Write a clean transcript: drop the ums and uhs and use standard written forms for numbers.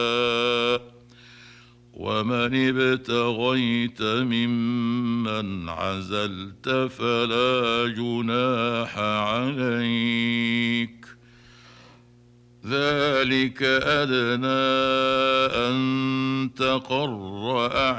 ومن ابتغيت ممن عزلت فلا جناح عليك، ذلك أدنى أن تقر